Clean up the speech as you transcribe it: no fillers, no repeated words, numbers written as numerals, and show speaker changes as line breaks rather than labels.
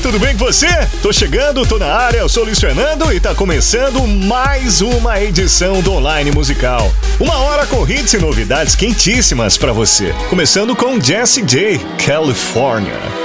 tudo bem com você? Tô chegando, tô na área, eu sou o Luiz Fernando e tá começando mais uma edição do Online Musical. Uma hora com hits e novidades quentíssimas pra você. Começando com Jessie J, California.